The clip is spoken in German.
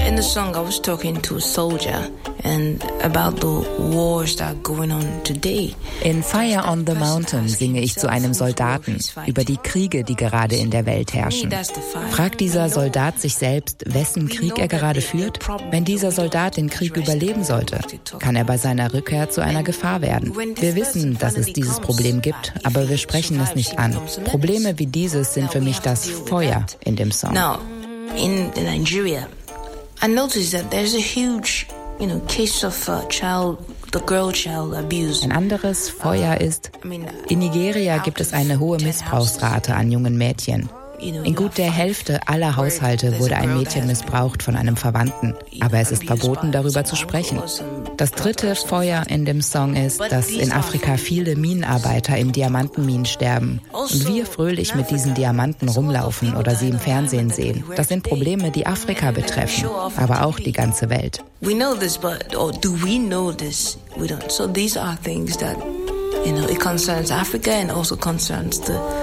In the song, I was talking to a soldier and about the wars that are going on today. In Fire on the Mountain singe ich zu einem Soldaten über die Kriege, die gerade in der Welt herrschen. Fragt dieser Soldat sich selbst, wessen Krieg er gerade führt? Wenn dieser Soldat den Krieg überleben sollte, kann er bei seiner Rückkehr zu einer Gefahr werden. Wir wissen, dass es dieses Problem gibt, aber wir sprechen es nicht an. Probleme wie dieses sind für mich das Feuer in dem Song. Now, in Nigeria, I noticed that there's a huge, case of girl-child abuse. Ein anderes Feuer ist, in Nigeria gibt es eine hohe Missbrauchsrate an jungen Mädchen. In gut der Hälfte aller Haushalte wurde ein Mädchen missbraucht von einem Verwandten, aber es ist verboten, darüber zu sprechen. Das dritte Feuer in dem Song ist, dass in Afrika viele Minenarbeiter im Diamantenminen sterben und wir fröhlich mit diesen Diamanten rumlaufen oder sie im Fernsehen sehen. Das sind Probleme, die Afrika betreffen, aber auch die ganze Welt. We know this, or do we know this? We don't. So these are things that, it concerns Africa and also concerns the